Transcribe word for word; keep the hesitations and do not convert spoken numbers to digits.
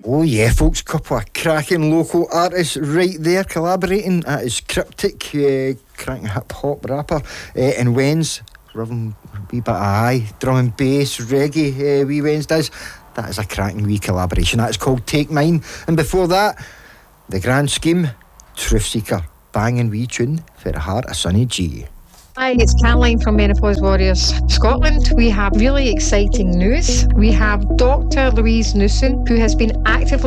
Oh yeah, folks, couple of cracking local artists right there collaborating. That is Cryptic, uh, cracking hip-hop rapper, uh, and Wens, rhythm, a wee bit of aye, drum and bass, reggae, uh, wee Wens does. That is a cracking wee collaboration. That is called Take Mine. And before that, The Grand Scheme, Truth Seeker, banging wee tune for the heart of Sonny G. Hi, it's Caroline from Menopause Warriors Scotland. We have really exciting news. We have Doctor Louise Newson, who has been actively